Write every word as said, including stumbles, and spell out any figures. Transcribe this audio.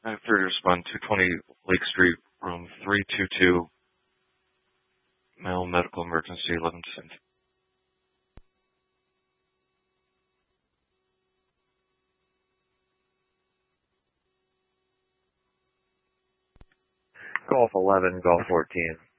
nine thirty respond, two twenty Lake Street, room three two two, male medical emergency, eleven cents. Golf eleven, Golf fourteen.